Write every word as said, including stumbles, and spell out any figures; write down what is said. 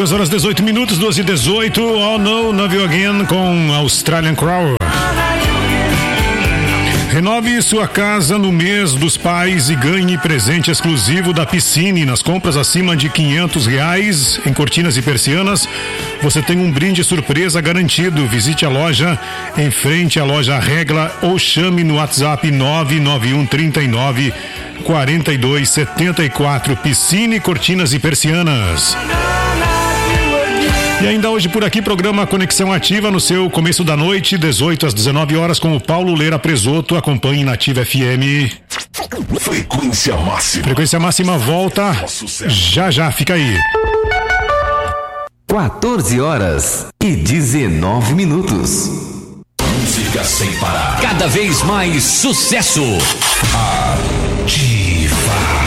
duas horas e dezoito minutos, doze e dezoito. Oh no, Love You Again com Australian Crow. Renove sua casa no mês dos pais e ganhe presente exclusivo da Piscine. Nas compras acima de quinhentos reais em cortinas e persianas, você tem um brinde surpresa garantido. Visite a loja em frente à loja Regla ou chame no WhatsApp nove nove um trinta e nove quarenta e dois setenta e quatro. Piscine, cortinas e persianas. E ainda hoje por aqui, programa Conexão Ativa no seu começo da noite, dezoito às dezenove horas, com o Paulo Leira Presoto. Acompanhe na Ativa F M. Frequência máxima. Frequência máxima volta já já, fica aí. quatorze horas e dezenove minutos. Música sem parar. Cada vez mais sucesso. Ativa.